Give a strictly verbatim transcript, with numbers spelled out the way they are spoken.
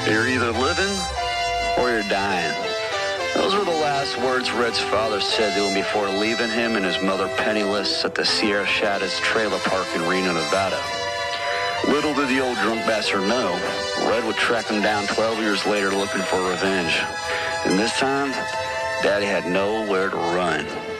You're either living or you're dying. Those were the last words Red's father said to him before leaving him and his mother penniless at the Sierra Shadows trailer park in Reno, Nevada. Little did the old drunk bastard know, Red would track him down twelve years later looking for revenge. And this time, Daddy had nowhere to run.